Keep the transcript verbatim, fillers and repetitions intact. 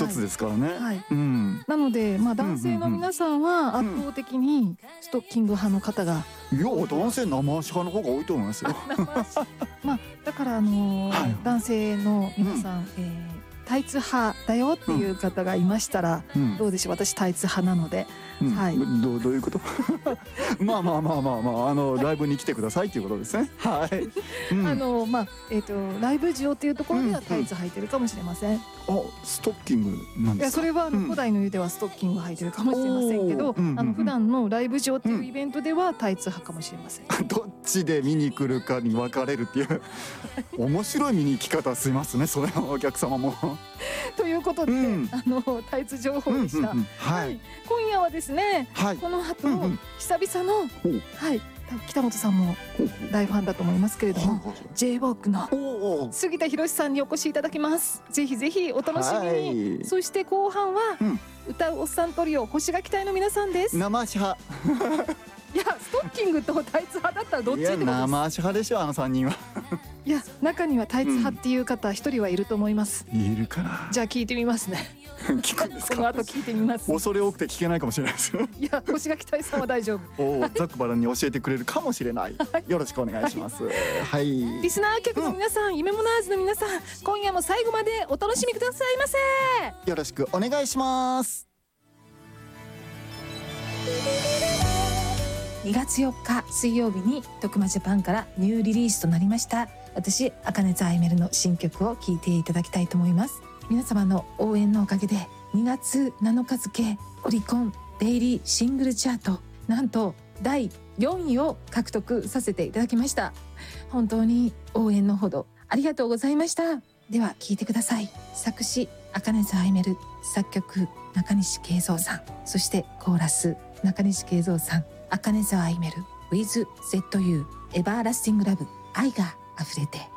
一つですからね、 はい、 うん、 なので、まあ、男性の皆さんは圧倒的にストッキング派の方が、 うん、いや男性生足派の方が多いと思いますよまあ、だからあのーはい、男性の皆さん、うん、えータイツ派だよっていう方がいましたら、うん、どうでしょう。私タイツ派なので、 うん、 はい、 どうどういうことまあまあまあまあまああの、はい、ライブに来てくださいっていうことですね。はい、 うん、あのまあえっ、ー、とライブ需要っていうところではタイツ履いてるかもしれません。うんうん、 あ、ストッキングなんですか。いやそれはあの、うん、古代の湯ではストッキング履いてるかもしれませんけど、うんうんうん、あの普段のライブ需要っていうイベントではタイツ派かもしれません。 どっちで見に来るかに分かれるっていう面白い見に行き方しますね、それのお客様も。 ということで、うん、あのタイツ情報でした。はい、今夜はですね、はい、この後、うんうん、久々の、はい、北本さんも大ファンだと思いますけれども、 ジェイウォーク の杉田博さんにお越しいただきます。ぜひぜひお楽しみに、はい、そして後半は、うん、歌うおっさんトリオ星垣隊の皆さんです。 生足派いやストッキングとタイツ派だったらどっちってことです。いや生足派でしょ、あのさんにんは。 いや中にはタイツ派っていう方一人はいると思います。 いるかな。 じゃあ聞いてみますね。 聞くんですか。 この後聞いてみます。 恐れ多くて聞けないかもしれないですよ。 いや星垣隊さんは大丈夫。 おお、ざっくばらんに教えてくれるかもしれない。よろしくお願いします。はい。 リスナー客の皆さん、うん、夢モナーズの皆さん、今夜も最後までお楽しみくださいませ。 よろしくお願いします。 にがつよっか水曜日に徳間ジャパンからニューリリースとなりました私茜座あいめるの新曲を聴いていただきたいと思います。皆様の応援のおかげでにがつなのか付オリコンデイリーシングルチャートなんとだいよんいを獲得させていただきました。本当に応援のほどありがとうございました。では聴いてください。作詞茜座あいめる、作曲中西慶三さん、そしてコーラス中西慶三さん、茜座あいめる with ゼットユー エバーラスティングラブ、愛が溢れて。